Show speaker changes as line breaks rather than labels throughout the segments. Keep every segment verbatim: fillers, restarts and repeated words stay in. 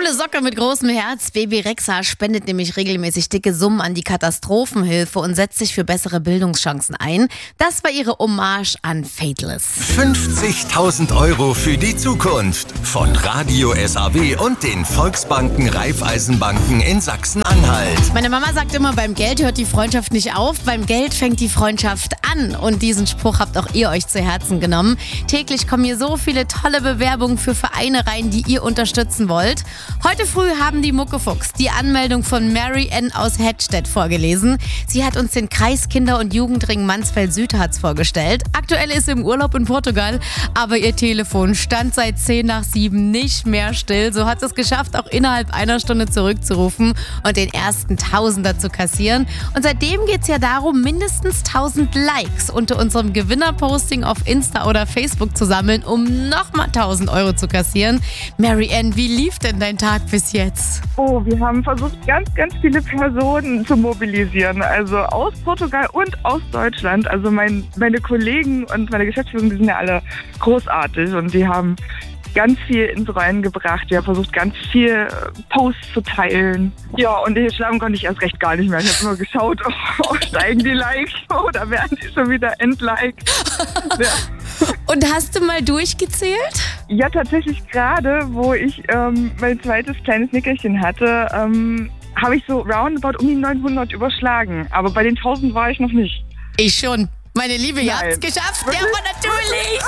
Coole Socke mit großem Herz. Baby Rexa spendet nämlich regelmäßig dicke Summen an die Katastrophenhilfe und setzt sich für bessere Bildungschancen ein. Das war ihre Hommage an Faithless.
fünfzigtausend Euro für die Zukunft von Radio S A W und den Volksbanken Raiffeisenbanken in Sachsen-Anhalt.
Meine Mama sagt immer, beim Geld hört die Freundschaft nicht auf, beim Geld fängt die Freundschaft an. Und diesen Spruch habt auch ihr euch zu Herzen genommen. Täglich kommen hier so viele tolle Bewerbungen für Vereine rein, die ihr unterstützen wollt. Heute früh haben die Muckefuchs die Anmeldung von Mary Ann aus Hettstedt vorgelesen. Sie hat uns den Kreiskinder- und Jugendring Mansfeld-Südharz vorgestellt. Aktuell ist sie im Urlaub in Portugal, aber ihr Telefon stand seit zehn nach sieben nicht mehr still. So hat sie es geschafft, auch innerhalb einer Stunde zurückzurufen und den ersten Tausender zu kassieren. Und seitdem geht es ja darum, mindestens tausend Likes unter unserem Gewinnerposting auf Insta oder Facebook zu sammeln, um nochmal tausend Euro zu kassieren. Mary Ann, wie lief denn dein Tag bis jetzt?
Oh, wir haben versucht, ganz, ganz viele Personen zu mobilisieren. Also aus Portugal und aus Deutschland. Also mein, meine Kollegen und meine Geschäftsführung, die sind ja alle großartig und die haben ganz viel ins Rollen gebracht. Wir haben versucht, ganz viel Posts zu teilen. Ja, und den schlafen konnte ich erst recht gar nicht mehr. Ich habe nur geschaut, oh, steigen die Likes oder werden die schon wieder entliked. Ja.
Und hast du mal durchgezählt?
Ja, tatsächlich gerade, wo ich ähm, mein zweites kleines Nickerchen hatte, ähm, habe ich so roundabout um die neunhundert überschlagen. Aber bei den tausend war ich noch nicht.
Ich schon. Meine Liebe, ihr habt's
Nein.
geschafft. Ja, aber natürlich.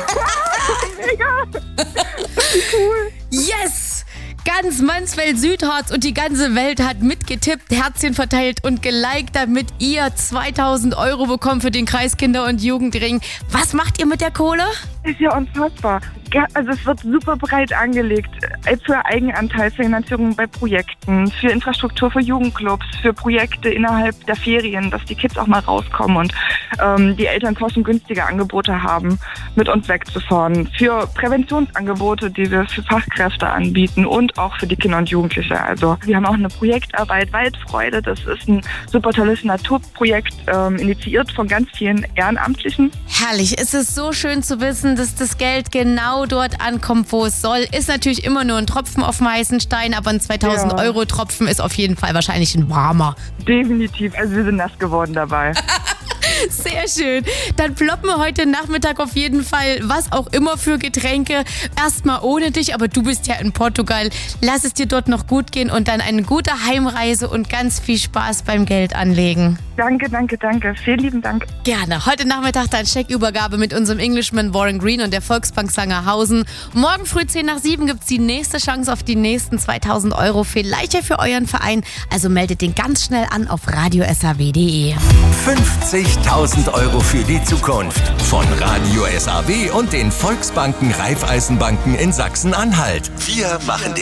Mega! Cool.
Yes! Ganz Mansfeld-Südharz und die ganze Welt hat mitgetippt, Herzchen verteilt und geliked, damit ihr zweitausend Euro bekommt für den Kreiskinder- und Jugendring. Was macht ihr mit der Kohle?
Ist ja unfassbar. Also es wird super breit angelegt für Eigenanteilsfinanzierung bei Projekten, für Infrastruktur für Jugendclubs, für Projekte innerhalb der Ferien, dass die Kids auch mal rauskommen und ähm, die Eltern kostengünstige Angebote haben, mit uns wegzufahren, für Präventionsangebote, die wir für Fachkräfte anbieten und auch für die Kinder und Jugendliche. Also wir haben auch eine Projektarbeit Waldfreude, das ist ein super tolles Naturprojekt, ähm, initiiert von ganz vielen Ehrenamtlichen.
Herrlich, es ist so schön zu wissen, dass das Geld genau dort ankommt, wo es soll. Ist natürlich immer nur ein Tropfen auf dem heißen Stein, aber ein zweitausend Euro Tropfen ist auf jeden Fall wahrscheinlich ein warmer.
Definitiv, also wir sind nass geworden dabei.
Sehr schön. Dann ploppen wir heute Nachmittag auf jeden Fall, was auch immer für Getränke. Erstmal ohne dich, aber du bist ja in Portugal. Lass es dir dort noch gut gehen und dann eine gute Heimreise und ganz viel Spaß beim Geld anlegen.
Danke, danke, danke. Vielen lieben Dank.
Gerne. Heute Nachmittag dann Scheckübergabe mit unserem Englishman Warren Green und der Volksbank Sangerhausen. Morgen früh zehn nach sieben gibt es die nächste Chance auf die nächsten zweitausend Euro. Vielleicht ja für euren Verein. Also meldet den ganz schnell an auf radio s a w punkt d e.
fünfzigtausend Euro für die Zukunft von Radio S A W und den Volksbanken Raiffeisenbanken in Sachsen-Anhalt. Wir machen den